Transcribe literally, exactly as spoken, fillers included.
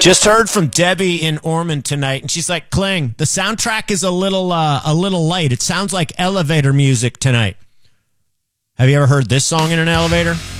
Just heard from Debbie in Ormond tonight, and she's like, Kling, the soundtrack is a little uh, a little light. It sounds like elevator music tonight. Have you ever heard this song in an elevator?